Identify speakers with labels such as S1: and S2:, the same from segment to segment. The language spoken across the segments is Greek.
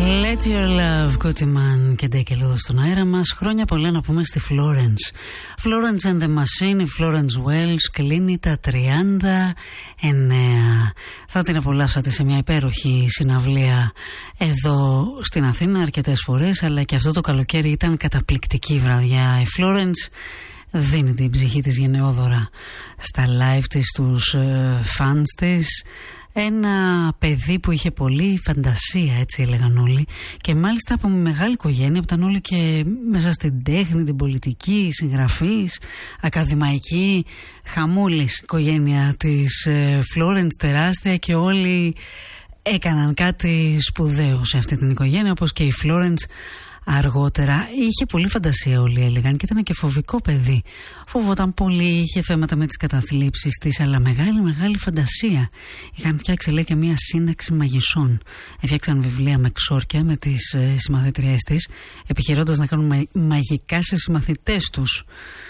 S1: Let your love, Κούτιμαν και Ντέκελ στον αέρα μας. Χρόνια πολλά να πούμε στη Florence. Florence and the Machine, η Florence Wells κλείνει τα 39. Θα την απολαύσατε σε μια υπέροχη συναυλία εδώ στην Αθήνα αρκετές φορές, αλλά και αυτό το καλοκαίρι ήταν καταπληκτική βραδιά. Η Florence δίνει την ψυχή της γενναιόδωρα στα live της, στους fans της. Ένα παιδί που είχε πολύ φαντασία, έτσι έλεγαν όλοι, και μάλιστα από μεγάλη οικογένεια που ήταν όλοι και μέσα στην τέχνη, την πολιτική, συγγραφής, ακαδημαϊκή, χαμούλης οικογένεια της Florence, τεράστια, και όλοι έκαναν κάτι σπουδαίο σε αυτή την οικογένεια, όπως και η Florence αργότερα. Είχε πολύ φαντασία, όλοι έλεγαν, και ήταν και φοβικό παιδί. Φοβόταν πολύ, είχε θέματα με τις καταθλίψεις της, αλλά μεγάλη φαντασία. Είχαν φτιάξει, λέει, και μία σύναξη μαγισσών. Έφτιαξαν βιβλία με ξόρκια με τις συμμαθήτριές της, επιχειρώντας να κάνουν μαγικά σε συμμαθητές τους.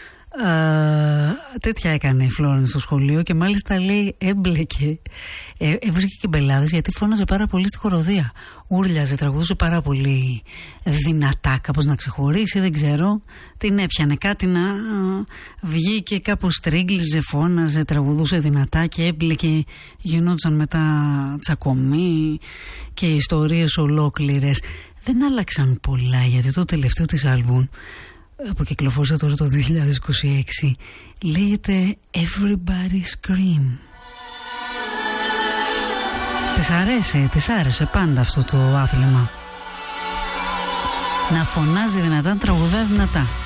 S1: Τέτοια έκανε η Florence στο σχολείο, και μάλιστα, λέει, έμπλεκε, έβρισκε και μπελάδες, γιατί φώναζε πάρα πολύ στη χοροδία. Ούρλιαζε, τραγουδούσε πάρα πολύ δυνατά, κάπως να ξεχωρίσει, δεν ξέρω. Την έπιανε κάτι να βγει, και κάπως στρίγγλιζε, φώναζε, τραγουδούσε δυνατά και έμπλεκε. Γινόντουσαν μετά τσακωμοί και ιστορίες ολόκληρες. Δεν άλλαξαν πολλά, γιατί το τελευταίο της άλμπουμ, που κυκλοφόρησε τώρα το 2026, λέγεται Everybody Scream. Της άρεσε πάντα αυτό το άθλημα. Να φωνάζει δυνατά, να τραγουδάει δυνατά.